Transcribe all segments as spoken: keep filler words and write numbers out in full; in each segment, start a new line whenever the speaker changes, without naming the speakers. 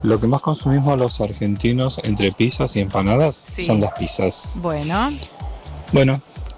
Lo que más consumimos los argentinos entre pizzas y empanadas
Sí.
son las pizzas.
Bueno,
Bueno,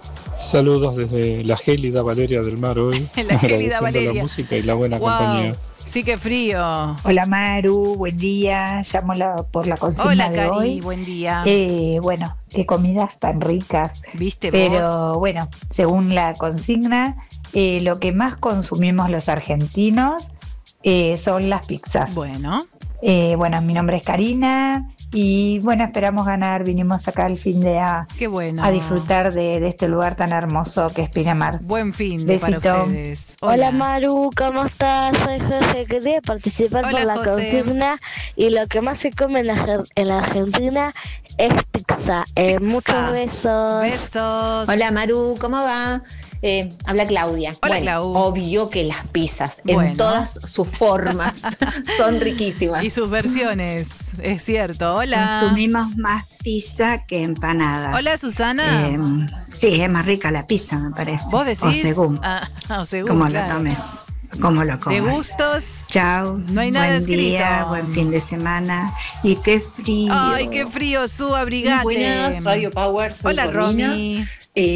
saludos desde la gélida Valeria del Mar hoy,
La gélida
agradeciendo
Valeria.
la música y la buena
wow,
compañía.
sí que frío.
Hola Maru, buen día. Llamo la- por la consigna
Hola,
de
Cari,
hoy.
buen día.
Eh, bueno, qué comidas tan ricas.
¿Viste vos?
Pero bueno, según la consigna, eh, lo que más consumimos los argentinos eh, son las pizzas.
Bueno,
Eh, bueno, mi nombre es Karina y bueno, esperamos ganar. Vinimos acá al fin de a,
qué bueno.
a disfrutar de, de este lugar tan hermoso que es Pinamar.
Buen fin de para
Besito.
ustedes.
Hola Maru, ¿cómo estás? Soy José, quería participar
Hola,
por la
José.
consigna y lo que más se come en la, Ar- en la Argentina es pizza. Eh,
Pizza.
Muchos besos.
Besos.
Hola Maru, ¿cómo va? Eh, habla Claudia.
Hola,
bueno,
Clau.
obvio que las pizzas,
Bueno.
en todas sus formas, son riquísimas.
Y sus versiones, es cierto. Hola.
Consumimos más pizza que empanadas.
Hola, Susana.
Eh, sí, es más rica la pizza, me parece.
¿Vos decís?
O según,
Ah, o según,
como
claro.
lo tomes, como lo
De
comas.
gustos.
Chao,
No hay nada
buen día,
escrito.
buen fin de semana. Y qué frío.
Ay, qué frío, su abrigate.
Buenas, Radio Power, soy
Hola,
Romina,
Romy.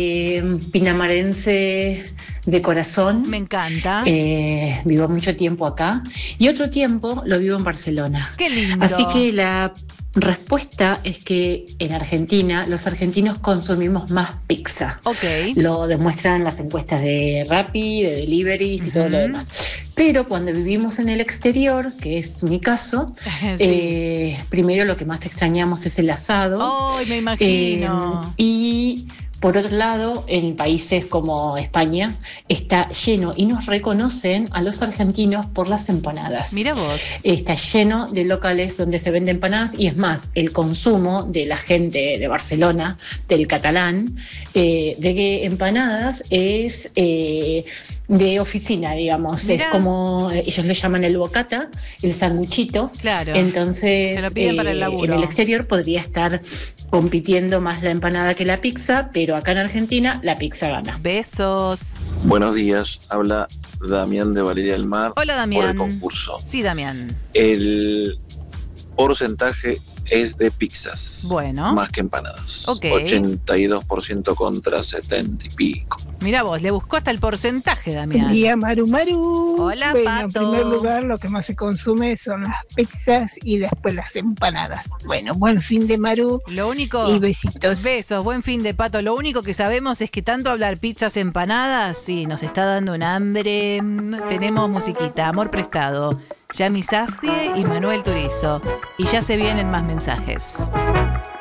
eh, pinamarense de corazón.
Me encanta.
Eh, vivo mucho tiempo acá y otro tiempo lo vivo en Barcelona.
Qué lindo.
Así que la respuesta es que en Argentina los argentinos consumimos más pizza.
Ok.
Lo demuestran las encuestas de Rappi, de deliveries y todo lo
Ujú.
demás. Pero cuando vivimos en el exterior, que es mi caso,
Sí.
eh, primero lo que más extrañamos es el asado.
Ay, me imagino.
Eh, y por otro lado, en países como España está lleno y nos reconocen a los argentinos por las empanadas.
Mira vos.
Está lleno de locales donde se venden empanadas y es más, el consumo de la gente de Barcelona, del catalán, eh, de que empanadas es eh, de oficina, digamos.
Mirá.
Es como, eh, ellos le llaman el bocata, el sanguchito.
Claro.
Entonces,
Se lo piden para el laburo.
en el exterior podría estar compitiendo más la empanada que la pizza, pero acá en Argentina la pizza gana.
Besos.
Buenos días, habla Damián de Valeria del Mar
Hola,
por
Damián.
el concurso.
Sí, Damián.
El porcentaje es de pizzas,
Bueno.
más que empanadas.
Ok.
ochenta y dos por ciento contra setenta y pico.
Mira vos, le buscó hasta el porcentaje,
Buen
Damián.
día, Maru Maru.
Hola,
bueno,
Pato.
en primer lugar, lo que más se consume son las pizzas y después las empanadas. Bueno, buen fin de Maru
Lo único.
y besitos.
Besos, buen fin de Pato. Lo único que sabemos es que tanto hablar pizzas empanadas, sí, nos está dando un hambre. Tenemos musiquita, Amor Prestado, Yami Safdie y Manuel Turizo. Y ya se vienen más mensajes.